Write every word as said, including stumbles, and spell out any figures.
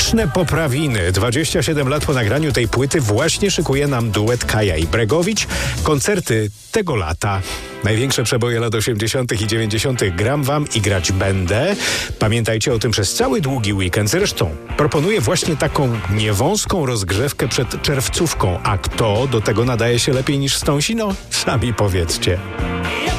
Liczne poprawiny. dwadzieścia siedem lat po nagraniu tej płyty właśnie szykuje nam duet Kaja i Bregowicz. Koncerty tego lata. Największe przeboje lat osiemdziesiątych i dziewięćdziesiątych gram wam i grać będę. Pamiętajcie o tym przez cały długi weekend. Zresztą proponuję właśnie taką niewąską rozgrzewkę przed czerwcówką. A kto do tego nadaje się lepiej niż Stąsi? No, sami powiedzcie.